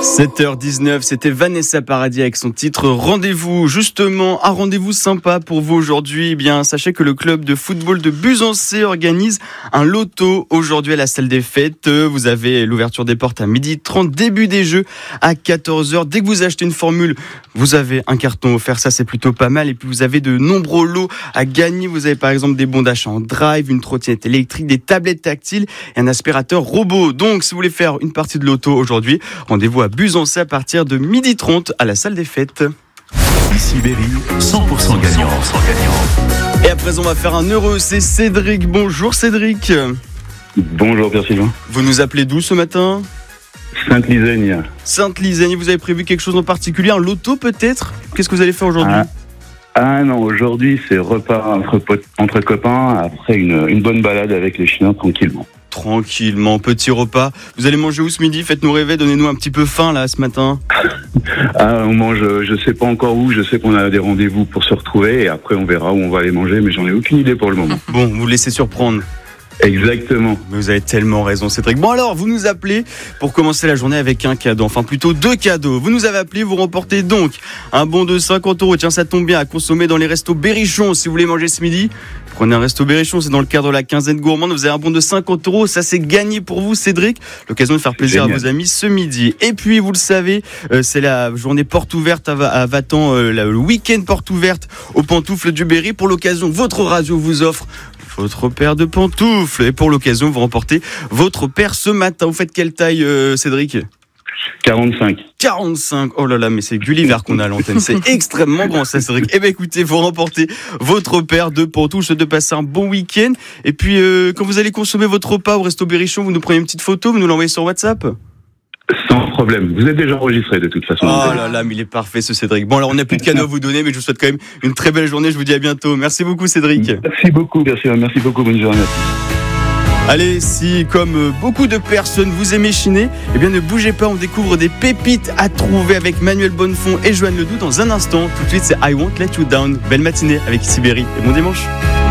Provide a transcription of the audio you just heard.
7h19, c'était Vanessa Paradis avec son titre Rendez-vous. Justement, un rendez-vous sympa pour vous aujourd'hui. Eh bien, sachez que le club de football de Buzancais organise un loto aujourd'hui à la salle des fêtes. Vous avez l'ouverture des portes à 12h30, début des jeux à 14h. Dès que vous achetez une formule, vous avez un carton offert, ça c'est plutôt pas mal. Et puis vous avez de nombreux lots à gagner. Vous avez par exemple des bons d'achat en drive, une trottinette électrique, des tablettes tactiles et un aspirateur robot. Donc, si vous voulez faire une partie de loto aujourd'hui, rendez-vous à Buzancais à partir de 12h30 à la salle des fêtes. Ici Berry, 100% gagnant. Et à présent, on va faire un heureux, c'est Cédric. Bonjour Cédric. Bonjour Pierre-Sylvain. Vous nous appelez d'où ce matin ? Sainte-Lisaigne. Sainte-Lisaigne, vous avez prévu quelque chose en particulier ? Un loto peut-être ? Qu'est-ce que vous allez faire aujourd'hui ? Ah non, aujourd'hui c'est repas entre copains, après une bonne balade avec les chiens tranquillement. Tranquillement, petit repas. Vous allez manger où ce midi ? Faites-nous rêver, donnez-nous un petit peu faim là ce matin. On mange, je sais pas encore où, je sais qu'on a des rendez-vous pour se retrouver et après on verra où on va aller manger, mais j'en ai aucune idée pour le moment. Bon, vous laissez surprendre. Exactement. Mais vous avez tellement raison Cédric. Bon alors, vous nous appelez pour commencer la journée avec un cadeau, enfin plutôt 2 cadeaux. Vous nous avez appelé, vous remportez donc un bon de 50€, tiens ça tombe bien, à consommer dans les restos Berrichon. Si vous voulez manger ce midi, prenez un resto Berrichon, c'est dans le cadre de la quinzaine gourmande. Vous avez un bon de 50€, ça c'est gagné pour vous Cédric. L'occasion de faire plaisir à vos amis ce midi. Et puis vous le savez, c'est la journée porte ouverte à Vatan, le week-end porte ouverte aux pantoufles du Berry. Pour l'occasion, votre radio vous offre votre paire de pantoufles. Et pour l'occasion, vous remportez votre paire ce matin. Vous faites quelle taille, Cédric ? 45. 45. Oh là là, mais c'est Gulliver qu'on a à l'antenne. C'est extrêmement grand, ça, Cédric. Eh bien, écoutez, vous remportez votre paire de pantoufles, de passer un bon week-end. Et puis, quand vous allez consommer votre repas au resto Berrichon, vous nous prenez une petite photo, vous nous l'envoyez sur WhatsApp ? Sans problème. Vous êtes déjà enregistré de toute façon. Oh là là, mais il est parfait ce Cédric. Bon, alors on n'a plus de cadeaux à vous donner, mais je vous souhaite quand même une très belle journée. Je vous dis à bientôt. Merci beaucoup, Cédric. Merci beaucoup, merci beaucoup. Bonne journée à tous. Allez, si comme beaucoup de personnes vous aimez chiner, eh bien ne bougez pas, on découvre des pépites à trouver avec Manuel Bonnefond et Joanne Ledoux dans un instant. Tout de suite, c'est I Won't Let You Down. Belle matinée avec Ici Berry et bon dimanche.